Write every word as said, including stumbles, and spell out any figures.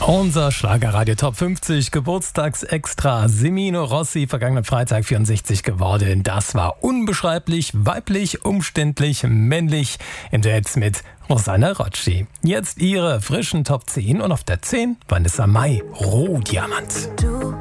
Unser Schlagerradio Top fünfzig Geburtstagsextra. Semino Rossi, vergangenen Freitag vierundsechzig geworden. Das war unbeschreiblich, weiblich, umständlich, männlich. Im Duett mit Rosanna Rocci. Jetzt ihre frischen Top zehn und auf der zehn Vanessa Mai, Rohdiamant. Du